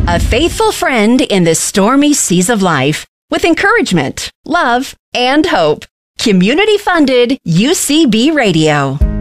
A faithful friend in the stormy seas of life with encouragement, love, and hope. Community-funded UCB Radio.